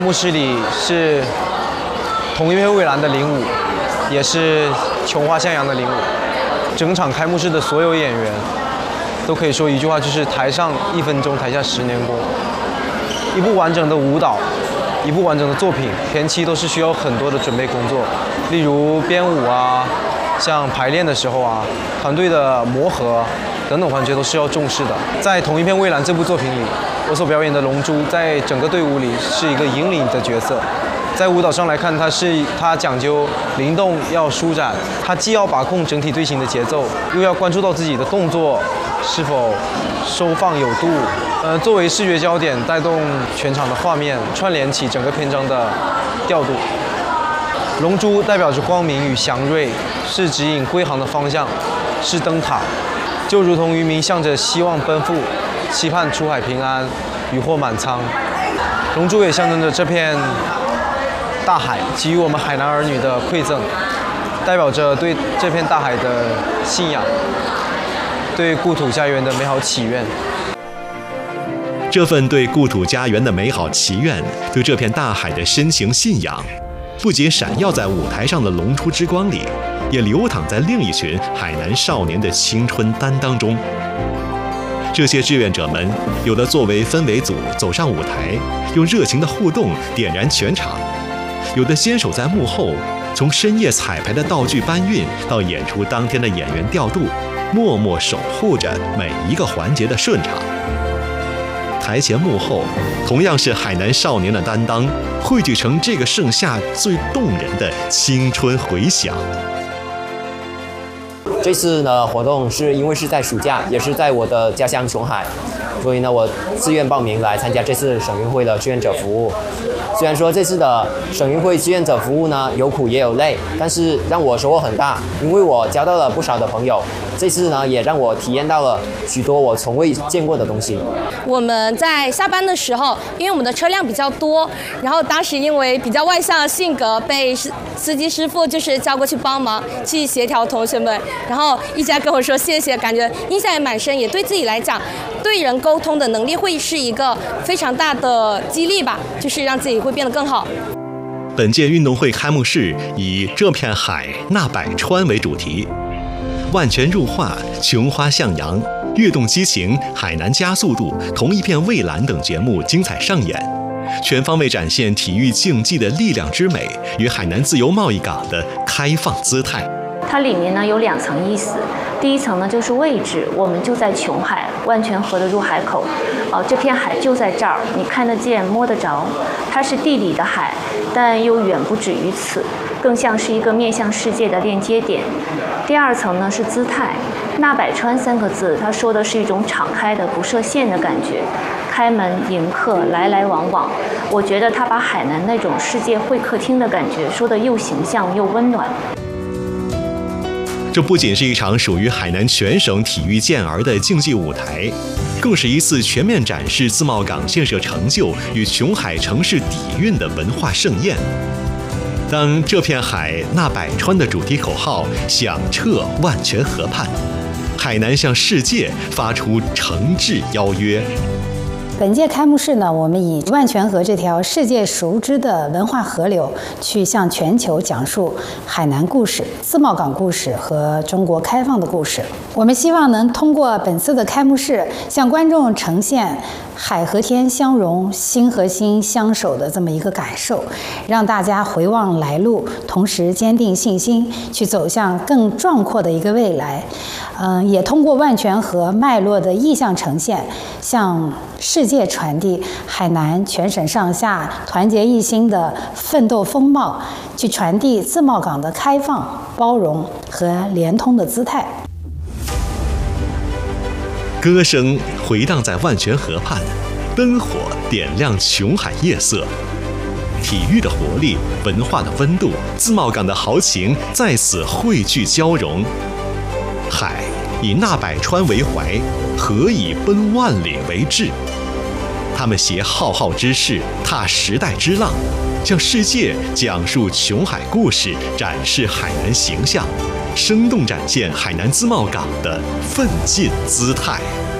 幕室里是同一片蔚蓝的领舞，也是琼花向阳的领舞。整场开幕式的所有演员都可以说一句话，就是台上1分钟，台下10年功。一部完整的舞蹈，一部完整的作品，前期都是需要很多的准备工作，例如编舞啊，像排练的时候啊，团队的磨合等等环节都是要重视的。在同一片蔚蓝这部作品里，我所表演的龙珠在整个队伍里是一个引领的角色。在舞蹈上来看，它讲究灵动要舒展，它既要把控整体队形的节奏，又要关注到自己的动作是否收放有度。作为视觉焦点，带动全场的画面，串联起整个篇章的调度。龙珠代表着光明与祥瑞，是指引归航的方向，是灯塔，就如同渔民向着希望奔赴，期盼出海平安，渔获满仓。龙珠也象征着这片大海给予我们海南儿女的馈赠，代表着对这片大海的信仰，对故土家园的美好祈愿。 这份对故土家园的美好祈愿，对这片大海的深情信仰，不仅闪耀在舞台上的龙珠之光里，也流淌在另一群海南少年的青春担当中。这些志愿者们，有的作为氛围组走上舞台，用热情的互动点燃全场；有的坚守在幕后，从深夜彩排的道具搬运到演出当天的演员调度，默默守护着每一个环节的顺畅。台前幕后，同样是海南少年的担当，汇聚成这个盛夏最动人的青春回响。 这次呢活动是因为是在暑假，也是在我的家乡琼海，所以呢我自愿报名来参加这次省运会的志愿者服务。虽然说这次的省运会志愿者服务呢有苦也有累，但是让我收获很大，因为我交到了不少的朋友。这次呢也让我体验到了许多我从未见过的东西。 我们在下班的时候，因为我们的车辆比较多，然后当时因为比较外向的性格，被司机师傅就是叫过去帮忙，去协调同学们，然后一直在跟我说谢谢，感觉印象也蛮深，也对自己来讲，对人沟通的能力会是一个非常大的激励吧，就是让自己会变得更好。 本届运动会开幕式以这片海那百川为主题，万泉入画、琼花向阳、跃动激情、海南加速度、同一片蔚蓝等节目精彩上演，全方位展现体育竞技的力量之美与海南自由贸易港的开放姿态。 它里面呢有2层意思，第一层呢就是位置，我们就在琼海万泉河的入海口，这片海就在这儿，你看得见摸得着，它是地里的海，但又远不止于此，更像是一个面向世界的链接点。第2层呢是姿态，纳百川3个字，它说的是一种敞开的不设限的感觉，开门迎客，来来往往。我觉得它把海南那种世界会客厅的感觉说得又形象又温暖。 这不仅是一场属于海南全省体育健儿的竞技舞台，更是一次全面展示自贸港建设成就与琼海城市底蕴的文化盛宴。当这片海那百川的主题口号响彻万泉河畔，海南向世界发出诚挚邀约。 本届开幕式呢，我们以万泉河这条世界熟知的文化河流，去向全球讲述海南故事、自贸港故事和中国开放的故事。我们希望能通过本次的开幕式，向观众呈现海和天相融、心和心相守的这么一个感受，让大家回望来路，同时坚定信心，去走向更壮阔的一个未来。也通过万泉河脉络的意象呈现，向世界传递海南全省上下团结一心的奋斗风貌，去传递自贸港的开放、包容和联通的姿态。 歌声回荡在万泉河畔，灯火点亮琼海夜色。体育的活力、文化的温度、自贸港的豪情在此汇聚交融。海以纳百川为怀，河以奔万里为志。他们携浩浩之势，踏时代之浪，向世界讲述琼海故事，展示海南形象，生动展现海南自贸港的奋进姿态。